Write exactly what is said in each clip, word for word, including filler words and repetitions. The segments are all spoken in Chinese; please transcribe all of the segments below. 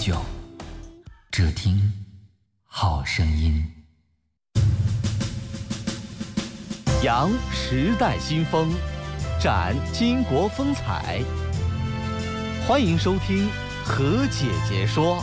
久，只听好声音。 扬时代新风，展巾帼风采。欢迎收听何姐姐说。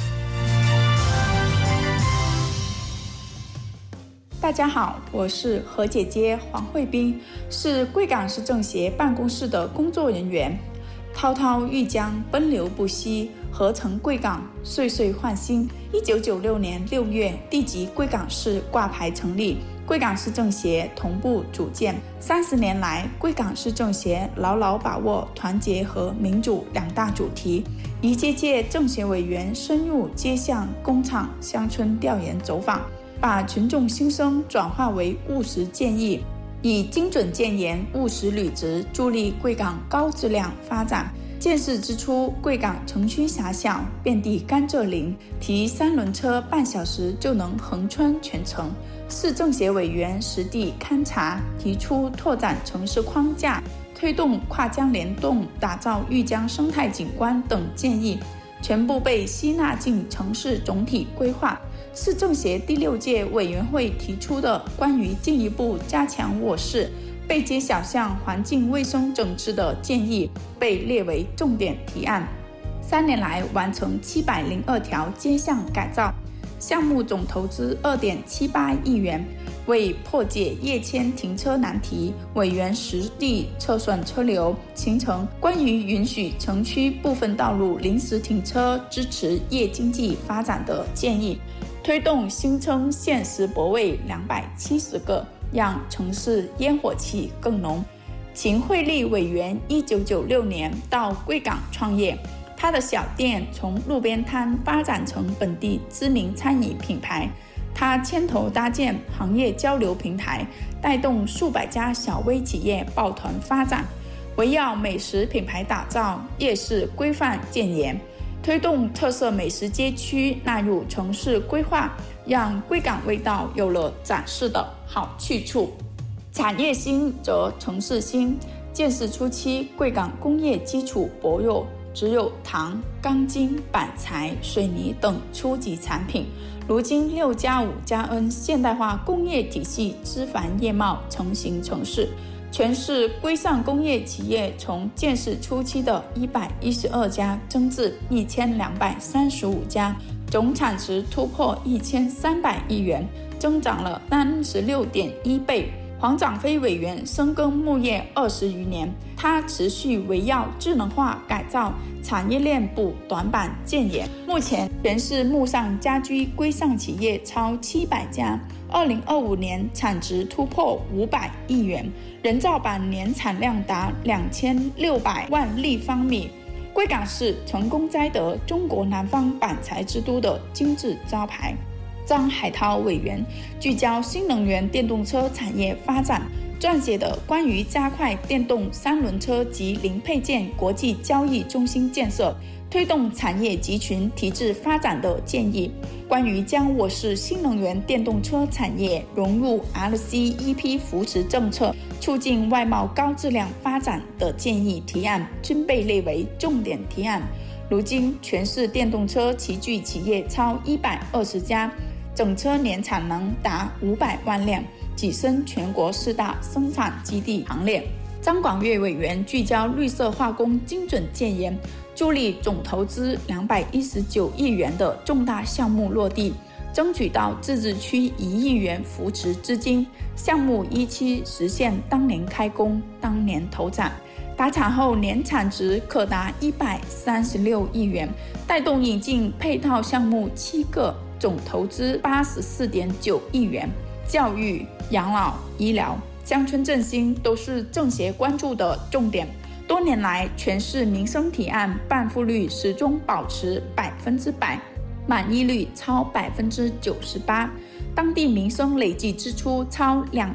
大家好，我是何姐姐黄慧斌，是贵港市政协办公室的工作人员。滔滔欲江，奔流不息，合成贵港，岁岁焕新。一九九六年六月，地级贵港市挂牌成立，贵港市政协同步组建。三十年来，贵港市政协牢牢把握团结和民主两大主题，一届届政协委员深入街巷、工厂、乡村调研走访，把群众心声转化为务实建议，以精准建言、务实履职，助力贵港高质量发展。建市之初，贵港城区狭小，遍地甘蔗林，提三轮车半小时就能横穿全城。市政协委员实地勘察，提出拓展城市框架，推动跨江联动，打造豫江生态景观等建议，全部被吸纳进城市总体规划。市政协第六届委员会提出的关于进一步加强我市背街小巷环境卫生整治的建议，被列为重点提案。三年来完成七百零二条街巷改造，项目总投资二点七八亿元。为破解夜间停车难题，委员实地测算车流，形成关于允许城区部分道路临时停车、支持夜经济发展的建议，推动新增限时泊位两百七十个，让城市烟火气更浓。秦惠丽委员一九九六年到贵港创业，他的小店从路边摊发展成本地知名餐饮品牌。他牵头搭建行业交流平台，带动数百家小微企业抱团发展，围绕美食品牌打造，夜市规范建言，推动特色美食街区纳入城市规划，让贵港味道有了展示的好去处。产业兴则城市兴。建市初期，贵港工业基础薄弱，只有糖、钢筋、板材、水泥等初级产品。如今六加五加 N 现代化工业体系枝繁叶茂，成型成市，全市规上工业企业从建市初期的一百一十二家增至一千两百三十五家，总产值突破一千三百亿元，增长了三十六点一倍。黄长飞委员深耕木业二十余年，他持续围绕智能化改造产业链补短板建言。目前全市木上家居规上企业超七百家，二零二五年产值突破五百亿元，人造板年产量达两千六百万立方米。贵港市成功摘得中国南方板材之都的金字招牌。张海涛委员聚焦新能源电动车产业发展，撰写的关于加快电动三轮车及零配件国际交易中心建设，推动产业集群提质发展的建议，关于将我市新能源电动车产业融入 R C E P 扶持政策，促进外贸高质量发展的建议提案，均被列为重点提案。如今全市电动车齐聚企业超一百二十家，整车年产能达五百万辆，跻身全国四大生产基地行列。张广岳委员聚焦绿色化工精准建言，助力总投资两百一十九亿元的重大项目落地，争取到自治区一亿元扶持资金，项目一期实现当年开工、当年投产，达产后年产值可达一百三十六亿元，带动引进配套项目七个，总投资八十四点九亿元。教育、养老、医疗、乡村振兴都是政协关注的重点。多年来，全市民生提案办复率始终保持百分之百，满意率超百分之九十八，当地民生累计支出超两